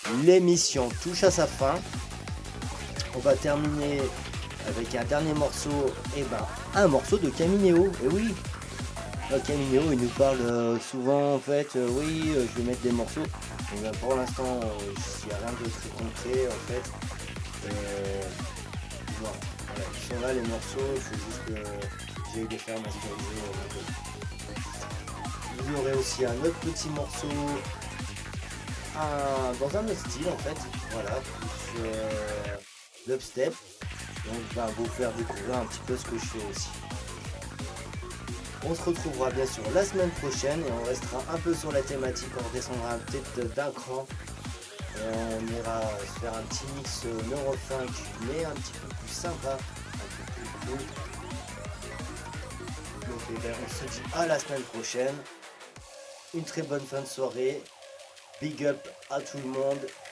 l'émission touche à sa fin. On va terminer avec un dernier morceau, et un morceau de Camineo. Et oui, Camineo il nous parle souvent en fait, oui, je vais mettre des morceaux. Mais pour l'instant, il n'y a rien de très concret en fait. Voilà, ils sont là les morceaux, il faut juste que j'ai eu les faire masteriser. Il y aurait aussi un autre petit morceau dans un autre style en fait, voilà, plus dubstep. Donc je vais vous faire découvrir un petit peu ce que je fais aussi. On se retrouvera bien sûr la semaine prochaine et on restera un peu sur la thématique, on redescendra peut-être d'un cran. Et on ira se faire un petit mix neurofunk mais un petit peu plus sympa, un peu plus cool. Donc on se dit à la semaine prochaine. Une très bonne fin de soirée. Big up à tout le monde